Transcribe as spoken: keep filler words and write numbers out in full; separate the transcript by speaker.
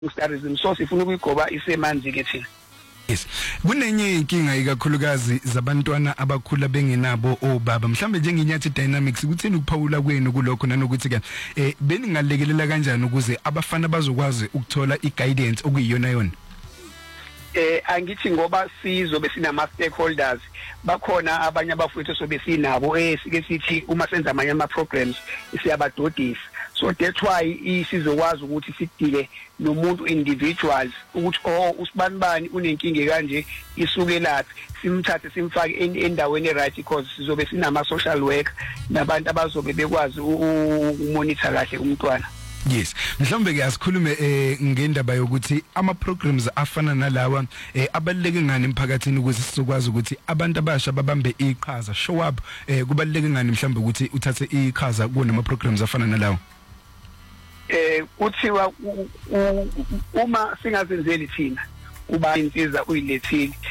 Speaker 1: studies so sifuna ukuyigoba isemanzi ke thina.
Speaker 2: Yes. Kunenye inkinga ikakhulukazi zabantwana abakhula bengenabo obaba mhlambe njengenyathi dynamics ukuthini ukuphawula kwenu kulokho nanokuthi ke eh beningalekelela kanjani ukuze abafana bazokwazi ukuthola iguidance okuyiyona yona.
Speaker 1: Eh angithi ngoba sizobe sinama stakeholders bakhona abanye abafowethu sobe sinabo eh sike sithi uma senza amanye ama programs siyabadodisa. So that's why isizokwazi ukuthi sidile nomuntu individuals ukuthi oh usibanibani unenkinga kanje isuke laphi simthathe simfake endaweni right because sizobe sinama social work nabantu abazobe bekwazi ukumonitor kahle umntwana.
Speaker 2: Yes, mhlawumbe ke asikhulume eh ngendaba yokuthi ama programs afana nalawa eh abaluleke ngani emphakathini ukuze sizokwazi ukuthi abantu abasha babambe iqhaza show up eh kubaluleke ngani mhlawumbe ukuthi uthathe iqhaza kunama programs afana nalawa.
Speaker 1: Eh uthiwa uma singazenzeli thina kuba insiza uyilethile